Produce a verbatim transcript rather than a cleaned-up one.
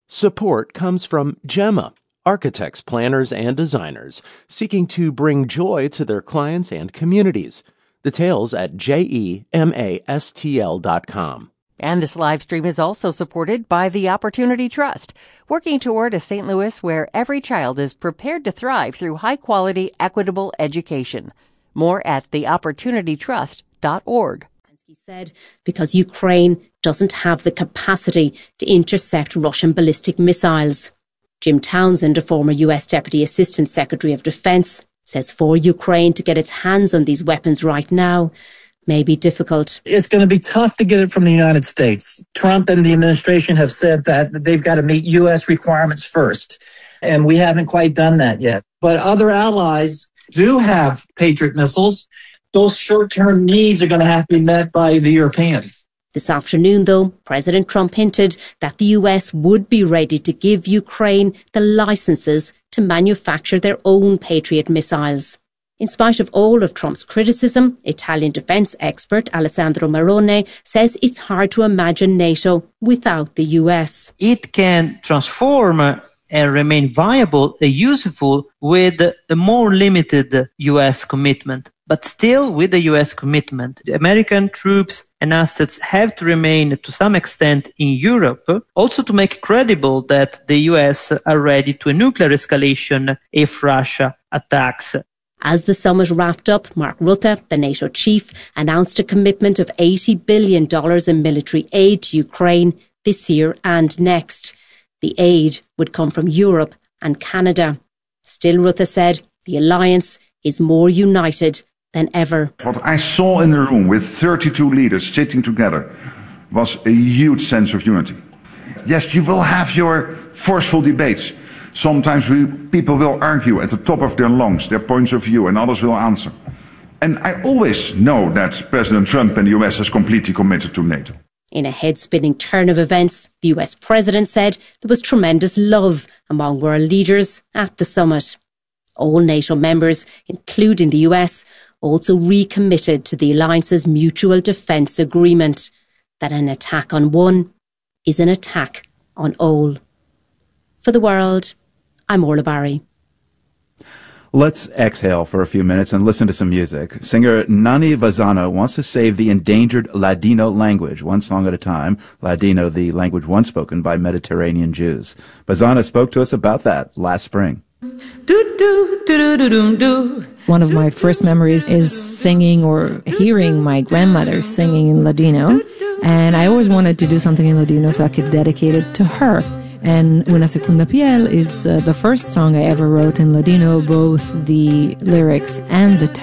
Support comes from Gemma, architects, planners, and designers seeking to bring joy to their clients and communities. Details at gemastl dot com. And this live stream is also supported by the Opportunity Trust, working toward a Saint Louis where every child is prepared to thrive through high-quality, equitable education. More at the opportunity trust dot org. He said, because Ukraine doesn't have the capacity to intercept Russian ballistic missiles. Jim Townsend, a former U S Deputy Assistant Secretary of Defense, says for Ukraine to get its hands on these weapons right now may be difficult. It's going to be tough to get it from the United States. Trump and the administration have said that they've got to meet U S requirements first, and we haven't quite done that yet. But other allies do have Patriot missiles. Those short-term needs are going to have to be met by the Europeans. This afternoon, though, President Trump hinted that the U S would be ready to give Ukraine the licenses to manufacture their own Patriot missiles. In spite of all of Trump's criticism, Italian defense expert Alessandro Marone says it's hard to imagine NATO without the U S. It can transform and remain viable and useful with a more limited U S commitment. But still, with the U S commitment, the American troops and assets have to remain to some extent in Europe, also to make credible that the U S are ready to a nuclear escalation if Russia attacks. As the summit wrapped up, Mark Rutte, the NATO chief, announced a commitment of eighty billion dollars in military aid to Ukraine this year and next. The aid would come from Europe and Canada. Still, Rutte said, the alliance is more united than ever. What I saw in the room with thirty-two leaders sitting together was a huge sense of unity. Yes, you will have your forceful debates. Sometimes we, people will argue at the top of their lungs, their points of view, and others will answer. And I always know that President Trump and the U S is completely committed to NATO. In a head-spinning turn of events, the U S president said there was tremendous love among world leaders at the summit. All NATO members, including the U S, also recommitted to the alliance's mutual defence agreement that an attack on one is an attack on all. For the World, I'm Orla Barry. Let's exhale for a few minutes and listen to some music. Singer Nani Vazano wants to save the endangered Ladino language, one song at a time. Ladino, the language once spoken by Mediterranean Jews. Vazano spoke to us about that last spring. One of my first memories is singing or hearing my grandmother singing in Ladino. And I always wanted to do something in Ladino so I could dedicate it to her. And Una Segunda Piel is uh, the first song I ever wrote in Ladino, both the lyrics and the text.